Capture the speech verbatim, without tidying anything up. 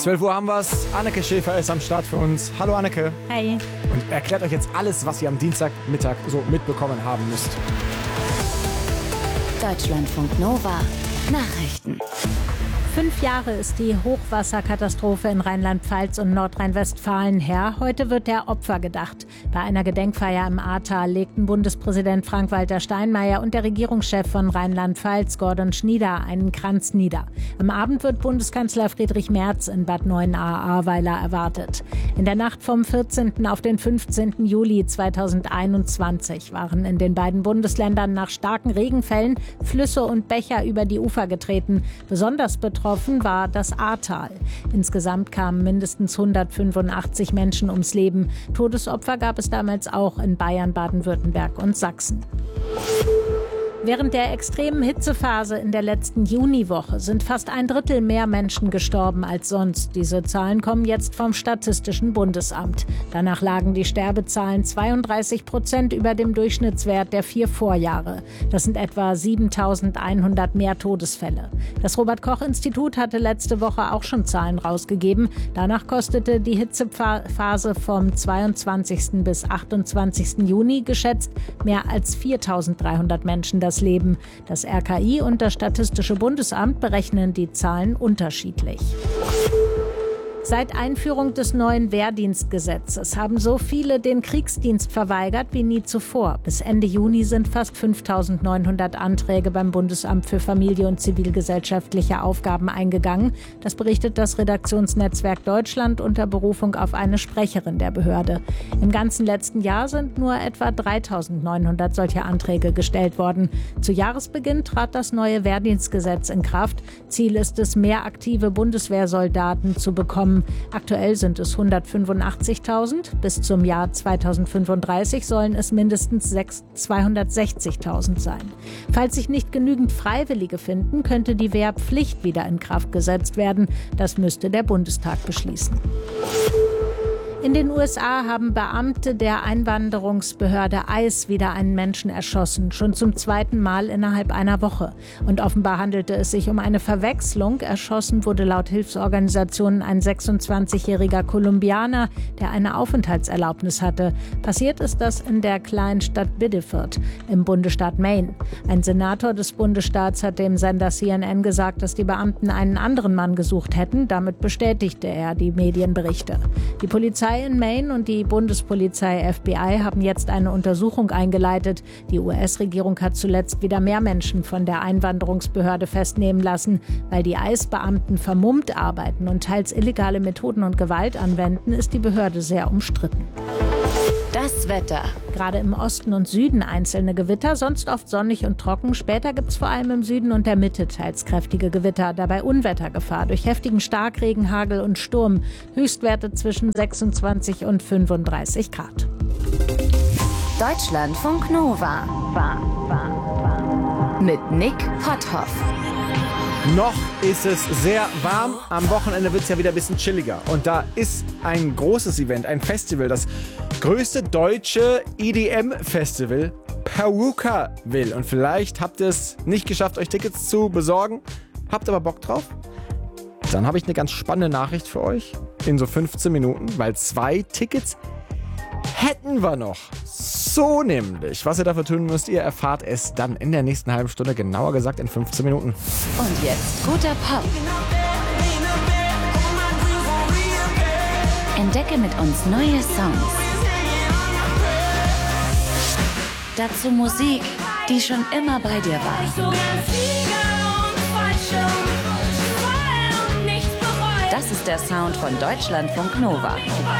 zwölf Uhr haben wir es. Anneke Schäfer ist am Start für uns. Hallo Anneke. Hey. Und erklärt euch jetzt alles, was ihr am Dienstagmittag so mitbekommen haben müsst. Deutschlandfunk Nova Nachrichten. Fünf Jahre ist die Hochwasserkatastrophe in Rheinland-Pfalz und Nordrhein-Westfalen her. Heute wird der Opfer gedacht. Bei einer Gedenkfeier im Ahrtal legten Bundespräsident Frank-Walter Steinmeier und der Regierungschef von Rheinland-Pfalz, Gordon Schnieder, einen Kranz nieder. Am Abend wird Bundeskanzler Friedrich Merz in Bad Neuenahr-Ahrweiler erwartet. In der Nacht vom vierzehnten auf den fünfzehnten Juli zweitausendeinundzwanzig waren in den beiden Bundesländern nach starken Regenfällen Flüsse und Bächer über die Ufer getreten. Besonders betroffen Betroffen war das Ahrtal. Insgesamt kamen mindestens hundertfünfundachtzig Menschen ums Leben. Todesopfer gab es damals auch in Bayern, Baden-Württemberg und Sachsen. Während der extremen Hitzephase in der letzten Juniwoche sind fast ein Drittel mehr Menschen gestorben als sonst. Diese Zahlen kommen jetzt vom Statistischen Bundesamt. Danach lagen die Sterbezahlen zweiunddreißig Prozent über dem Durchschnittswert der vier Vorjahre. Das sind etwa siebentausendeinhundert mehr Todesfälle. Das Robert-Koch-Institut hatte letzte Woche auch schon Zahlen rausgegeben. Danach kostete die Hitzephase vom zweiundzwanzigsten bis achtundzwanzigsten Juni geschätzt mehr als viertausenddreihundert Menschen das Leben. Das R K I und das Statistische Bundesamt berechnen die Zahlen unterschiedlich. Seit Einführung des neuen Wehrdienstgesetzes haben so viele den Kriegsdienst verweigert wie nie zuvor. Bis Ende Juni sind fast fünftausendneunhundert Anträge beim Bundesamt für Familie und zivilgesellschaftliche Aufgaben eingegangen. Das berichtet das Redaktionsnetzwerk Deutschland unter Berufung auf eine Sprecherin der Behörde. Im ganzen letzten Jahr sind nur etwa dreitausendneunhundert solcher Anträge gestellt worden. Zu Jahresbeginn trat das neue Wehrdienstgesetz in Kraft. Ziel ist es, mehr aktive Bundeswehrsoldaten zu bekommen. Aktuell sind es hundertfünfundachtzigtausend. Bis zum Jahr zweitausendfünfunddreißig sollen es mindestens zweihundertsechzigtausend sein. Falls sich nicht genügend Freiwillige finden, könnte die Wehrpflicht wieder in Kraft gesetzt werden. Das müsste der Bundestag beschließen. In den U S A haben Beamte der Einwanderungsbehörde I C E wieder einen Menschen erschossen, schon zum zweiten Mal innerhalb einer Woche. Und offenbar handelte es sich um eine Verwechslung. Erschossen wurde laut Hilfsorganisationen ein sechsundzwanzigjähriger Kolumbianer, der eine Aufenthaltserlaubnis hatte. Passiert ist das in der kleinen Stadt Biddeford im Bundesstaat Maine. Ein Senator des Bundesstaats hat dem Sender C N N gesagt, dass die Beamten einen anderen Mann gesucht hätten. Damit bestätigte er die Medienberichte. Die Polizei in Maine und die Bundespolizei F B I haben jetzt eine Untersuchung eingeleitet. Die U S-Regierung hat zuletzt wieder mehr Menschen von der Einwanderungsbehörde festnehmen lassen. Weil die I C E-Beamten vermummt arbeiten und teils illegale Methoden und Gewalt anwenden, ist die Behörde sehr umstritten. Das Wetter. Gerade im Osten und Süden einzelne Gewitter, sonst oft sonnig und trocken. Später gibt es vor allem im Süden und der Mitte teils kräftige Gewitter. Dabei Unwettergefahr durch heftigen Starkregen, Hagel und Sturm. Höchstwerte zwischen sechsundzwanzig und fünfunddreißig Grad. Deutschlandfunk Nova. War, war, war. Mit Nick Potthoff. Noch ist es sehr warm. Am Wochenende wird es ja wieder ein bisschen chilliger. Und da ist ein großes Event, ein Festival, das größte deutsche E D M-Festival, Perukaville. Und vielleicht habt ihr es nicht geschafft, euch Tickets zu besorgen, habt aber Bock drauf? Dann habe ich eine ganz spannende Nachricht für euch in so fünfzehn Minuten, weil zwei Tickets hätten wir noch. So nämlich. Was ihr dafür tun müsst, ihr erfahrt es dann in der nächsten halben Stunde, genauer gesagt in fünfzehn Minuten. Und jetzt guter Pop. Entdecke mit uns neue Songs. Dazu Musik, die schon immer bei dir war. Das ist der Sound von Deutschlandfunk Nova.